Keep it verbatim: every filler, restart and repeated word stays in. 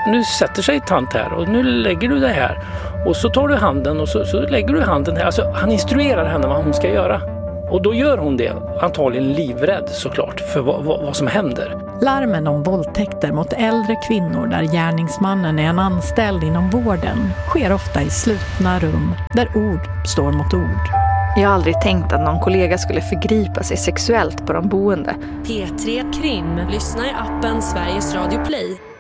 nu sätter sig tant här och nu lägger du det här. Och så tar du handen och så, så lägger du handen här. Alltså, han instruerar henne vad hon ska göra. Och då gör hon det, antagligen livrädd såklart, för vad, vad, vad som händer. Larmen om våldtäkter mot äldre kvinnor där gärningsmannen är en anställd inom vården sker ofta i slutna rum där ord står mot ord. Jag har aldrig tänkt att någon kollega skulle förgripa sig sexuellt på de boende. P tre Krim. Lyssna i appen Sveriges Radio Play.